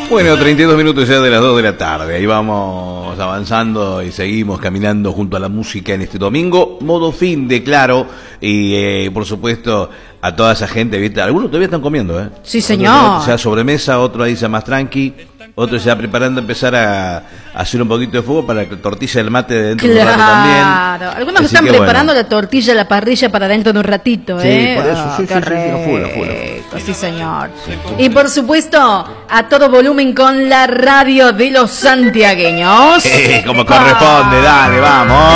Bueno, 32 minutos ya de las 2 de la tarde. Ahí vamos avanzando y seguimos caminando junto a la música en este domingo. Modo fin de claro. Y por supuesto a toda esa gente, ¿viste? Algunos todavía están comiendo, ¿eh? Sí, señor. O sea, sobremesa, otro ahí ya más tranqui. Otro ya preparando a empezar a hacer un poquito de fuego para que tortilla del mate de dentro de un rato también. Claro, algunos Así están que, preparando bueno, la tortilla, la parrilla para dentro de un ratito, Sí, ¿eh? por eso, sí, Qué sí, sí, rico, full. sí, señor. Y por supuesto, a todo volumen con la radio de los santiagueños. como corresponde, dale, vamos.